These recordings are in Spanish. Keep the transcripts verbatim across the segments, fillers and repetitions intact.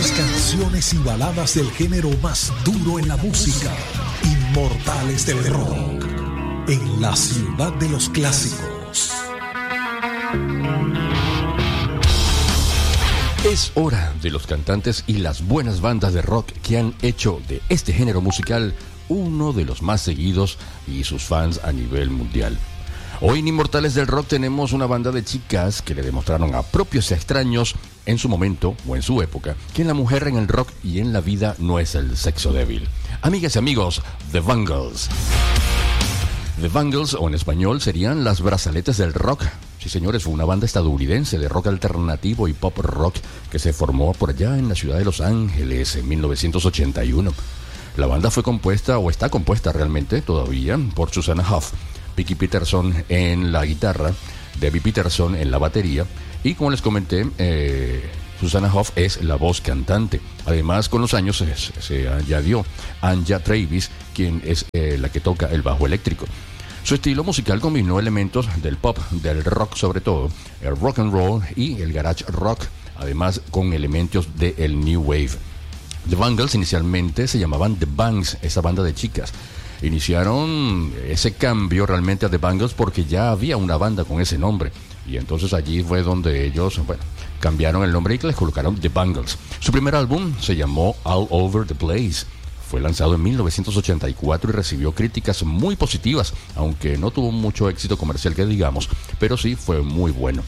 mejores canciones y baladas del género más duro en la música. Inmortales del rock. En la ciudad de los clásicos. Es hora de los cantantes y las buenas bandas de rock que han hecho de este género musical uno de los más seguidos y sus fans a nivel mundial. Hoy en Inmortales del Rock tenemos una banda de chicas que le demostraron a propios y a extraños en su momento o en su época que la mujer en el rock y en la vida no es el sexo débil. Amigas y amigos, The Bangles. The Bangles, o en español, serían las brazaletes del rock. Sí, señores, fue una banda estadounidense de rock alternativo y pop rock que se formó por allá en la ciudad de Los Ángeles en mil novecientos ochenta y uno. La banda fue compuesta, o está compuesta realmente todavía, por Susanna Hoff, Vicky Peterson en la guitarra, Debbie Peterson en la batería y, como les comenté, eh, Susanna Hoff es la voz cantante. Además, con los años se, se añadió Anja Travis, quien es eh, la que toca el bajo eléctrico. Su estilo musical combinó elementos del pop, del rock sobre todo, el rock and roll y el garage rock, además con elementos del new wave. The Bangles inicialmente se llamaban The Bangs, esa banda de chicas. Iniciaron ese cambio realmente a The Bangles porque ya había una banda con ese nombre. Y entonces allí fue donde ellos, bueno, cambiaron el nombre y les colocaron The Bangles. Su primer álbum se llamó All Over the Place. Fue lanzado en mil novecientos ochenta y cuatro y recibió críticas muy positivas, aunque no tuvo mucho éxito comercial que digamos, pero sí fue muy bueno.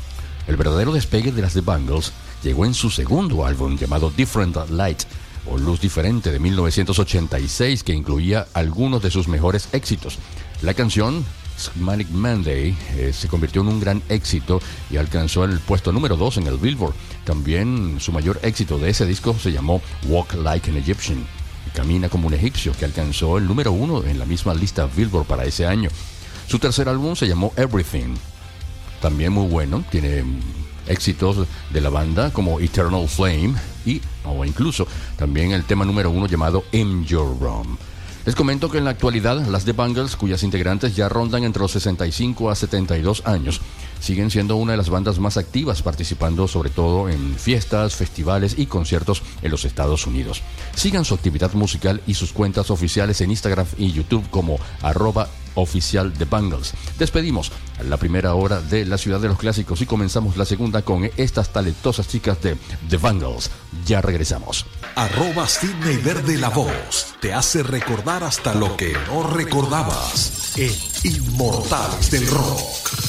El verdadero despegue de las The Bangles llegó en su segundo álbum llamado Different Light, o Luz Diferente, de mil novecientos ochenta y seis, que incluía algunos de sus mejores éxitos. La canción Manic Monday eh, se convirtió en un gran éxito y alcanzó el puesto número dos en el Billboard. También su mayor éxito de ese disco se llamó Walk Like an Egyptian, Camina como un egipcio, que alcanzó el número uno en la misma lista Billboard para ese año. Su tercer álbum se llamó Everything, también muy bueno, tiene éxitos de la banda como Eternal Flame y, o incluso, también el tema número uno llamado In Your Room. Les comento que en la actualidad las The Bangles, cuyas integrantes ya rondan entre los sesenta y cinco a setenta y dos años, siguen siendo una de las bandas más activas, participando sobre todo en fiestas, festivales y conciertos en los Estados Unidos. Sigan su actividad musical y sus cuentas oficiales en Instagram y YouTube como arroba oficial The Bangles. Despedimos la primera hora de la ciudad de los clásicos y comenzamos la segunda con estas talentosas chicas de The Bangles. Ya regresamos. Arroba Sidney Verde La Voz te hace recordar hasta lo que no recordabas en Inmortales del Rock.